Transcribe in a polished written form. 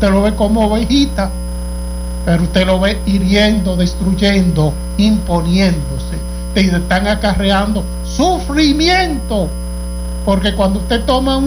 usted lo ve como ovejita, pero usted lo ve hiriendo, destruyendo, imponiéndose, y están acarreando sufrimiento, porque cuando usted toma